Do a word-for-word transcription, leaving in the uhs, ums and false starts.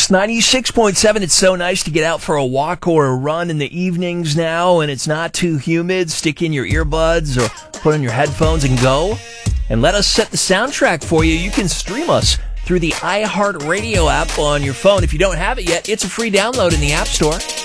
Kicks ninety-six point seven. It's so nice to get out for a walk or a run in the evenings now, and it's not too humid. Stick in your earbuds or put on your headphones and go. And let us set the soundtrack for you. You can stream us through the iHeartRadio app on your phone. If you don't have it yet, it's a free download in the App Store.